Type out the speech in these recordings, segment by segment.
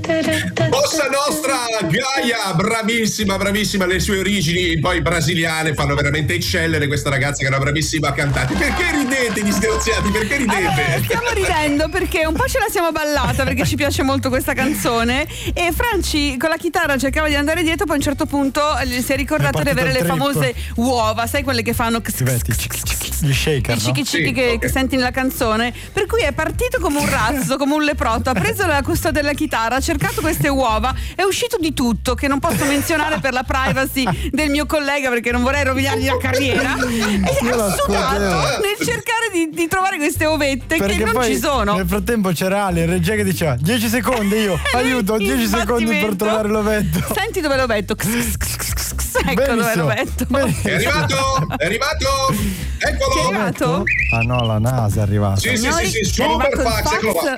Bossa Nostra, Gaia, bravissima, le sue origini poi brasiliane fanno veramente eccellere questa ragazza che è una bravissima cantante. Perché ridete, disgraziati? Perché ridete? Stiamo ridendo perché un po' ce la siamo ballata perché ci piace molto questa canzone e Franci con la chitarra cercava di andare dietro, poi a un certo punto si è ricordato di avere le famose uova, sai quelle che fanno gli shaker, i cicchi che senti nella canzone, per cui è partito come un razzo, come un leprotto, ha preso la custode della chitarra, ha cercato queste uova, è uscito di tutto che non posso menzionare per la privacy del mio collega perché non vorrei rovinargli la carriera, e ha sudato nel cercare di trovare queste ovette perché che non ci sono. Nel frattempo c'era Ale, il regia che diceva 10 secondi io, aiuto, 1010 secondi per trovare l'ovetto. Senti dove l'ovetto. Ecco dove l'ovetto. È arrivato, eccolo. Chi è arrivato? Ah no, la NASA è arrivata. Sì, super fax, eccolo qua.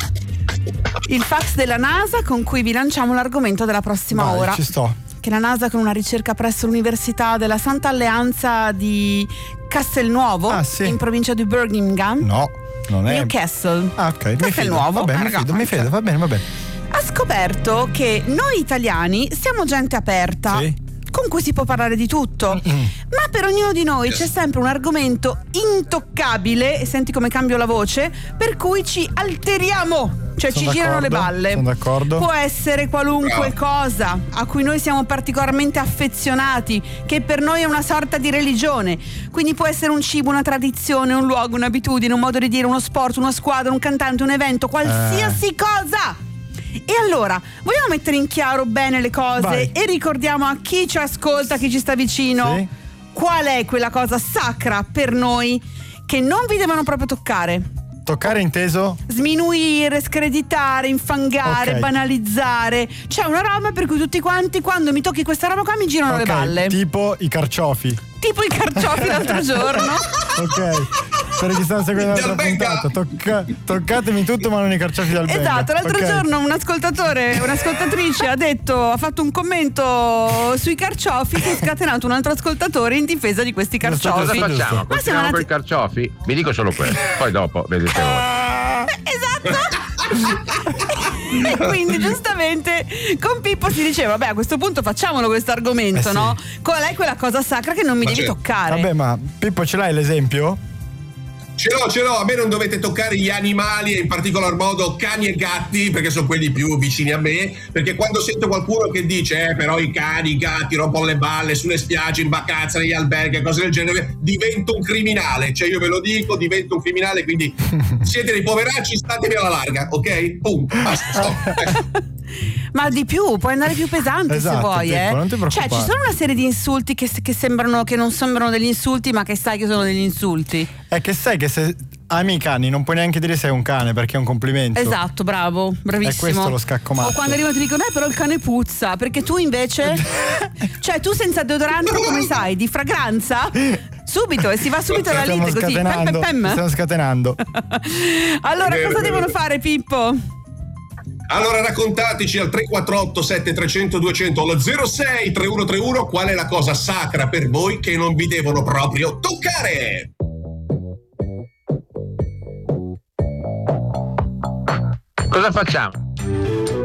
Il fax della NASA con cui vi lanciamo l'argomento della prossima ora. Ci sto. Che la NASA, con una ricerca presso l'Università della Santa Alleanza di Castelnuovo, in provincia di Birmingham. No, non è Newcastle. Ah, ok. Castelnuovo. Mi fido, va bene. Ha scoperto che noi italiani siamo gente aperta. Sì. Con cui si può parlare di tutto, ma per ognuno di noi c'è sempre un argomento intoccabile, e senti come cambio la voce, per cui ci alteriamo, cioè ci girano le balle. Sono d'accordo. Può essere qualunque cosa a cui noi siamo particolarmente affezionati, che per noi è una sorta di religione, quindi può essere un cibo, una tradizione, un luogo, un'abitudine, un modo di dire, uno sport, una squadra, un cantante, un evento, qualsiasi cosa. E allora, vogliamo mettere in chiaro bene le cose e ricordiamo a chi ci ascolta, a chi ci sta vicino, qual è quella cosa sacra per noi che non vi devono proprio toccare. Toccare inteso? Sminuire, screditare, infangare, banalizzare. C'è una roba per cui tutti quanti, quando mi tocchi questa roba qua, mi girano le balle. Tipo i carciofi. Tipo i carciofi l'altro giorno. Ok. Per chi sta seguendo la puntata, toccatemi tutto ma non i carciofi dal Benga. Esatto, l'altro giorno un ascoltatore, un'ascoltatrice ha fatto un commento sui carciofi che ha scatenato un altro ascoltatore in difesa di questi carciofi. Cosa facciamo? Continuiamo con i carciofi? Vi dico solo questo, poi dopo vedete voi. Esatto. E quindi giustamente con Pippo si diceva, vabbè, a questo punto facciamolo questo argomento, no? Qual è quella cosa sacra che non mi devi toccare? Vabbè, ma Pippo, ce l'hai l'esempio? Ce l'ho, a me non dovete toccare gli animali e in particolar modo cani e gatti perché sono quelli più vicini a me, perché quando sento qualcuno che dice però i cani, i gatti rompono le balle sulle spiagge, in vacanza, negli alberghi e cose del genere, divento un criminale, cioè io ve lo dico, divento un criminale, quindi siete dei poveracci, statevi alla larga, ok? Punto, basta, stop. Ma di più, puoi andare più pesante, esatto, se vuoi, Pippo, non ti cioè ci sono una serie di insulti che sembrano, che non sembrano degli insulti, ma che sai che sono degli insulti. È che sai che se ami i cani non puoi neanche dire sei un cane perché è un complimento. Esatto, bravo, bravissimo. È questo lo scacco matto. O quando arrivano ti dicono però il cane puzza, perché tu invece cioè tu senza deodorante come sai, di fragranza? Subito, e si va subito alla lite così. Stiamo scatenando. Allora cosa devono fare, Pippo? Allora raccontateci al 348 7300 200 allo 06 3131 qual è la cosa sacra per voi che non vi devono proprio toccare. Cosa facciamo?